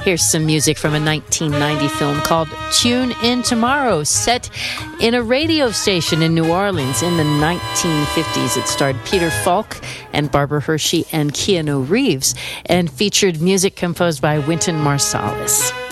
Here's some music from a 1990 film called Tune In Tomorrow, set in a radio station in New Orleans in the 1950s. It starred Peter Falk and Barbara Hershey and Keanu Reeves and featured music composed by Wynton Marsalis.